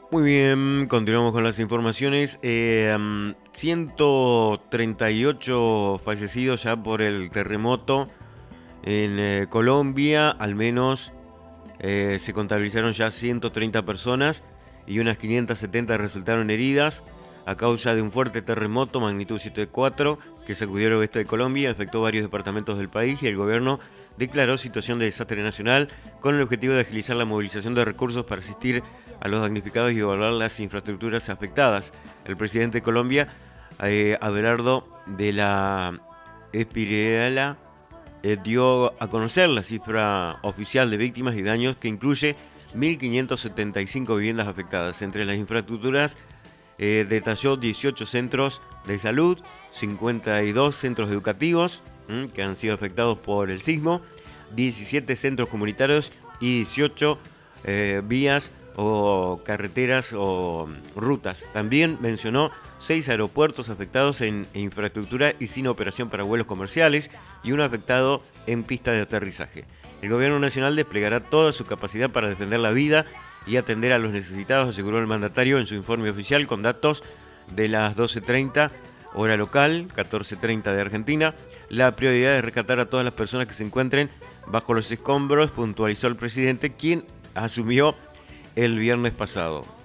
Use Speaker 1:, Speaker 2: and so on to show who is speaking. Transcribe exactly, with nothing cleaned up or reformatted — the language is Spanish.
Speaker 1: Muy bien, continuamos con las informaciones. Eh, um, ciento treinta y ocho fallecidos ya por el terremoto en eh, Colombia, al menos eh, se contabilizaron ya ciento treinta personas y unas quinientas setenta resultaron heridas a causa de un fuerte terremoto magnitud siete punto cuatro que sacudió el oeste de Colombia, afectó varios departamentos del país y el gobierno declaró situación de desastre nacional con el objetivo de agilizar la movilización de recursos para asistir a los damnificados y evaluar las infraestructuras afectadas. El presidente de Colombia, eh, Abelardo de la Espriella, eh, dio a conocer la cifra oficial de víctimas y daños que incluye mil quinientas setenta y cinco viviendas afectadas. Entre las infraestructuras eh, detalló dieciocho centros de salud, cincuenta y dos centros educativos mmm, que han sido afectados por el sismo, diecisiete centros comunitarios y dieciocho eh, vías o carreteras o rutas. También mencionó seis aeropuertos afectados en infraestructura y sin operación para vuelos comerciales y uno afectado en pista de aterrizaje. El gobierno nacional desplegará toda su capacidad para defender la vida y atender a los necesitados, aseguró el mandatario en su informe oficial con datos de las doce treinta hora local, catorce treinta de Argentina. La prioridad es rescatar a todas las personas que se encuentren bajo los escombros, puntualizó el presidente, quien asumió el viernes pasado.